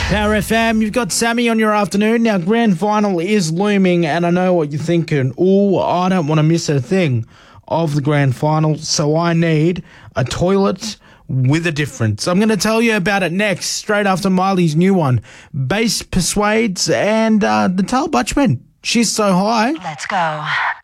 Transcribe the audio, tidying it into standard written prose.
Power FM, you've got Sammy on your afternoon. Now, grand final is looming, and I know what you're thinking. Oh, I don't want to miss a thing of the grand final, so I need a toilet with a difference. I'm going to tell you about it next, straight after Miley's new one. Bass Persuades and the Tal Butchman. She's So High. Let's go.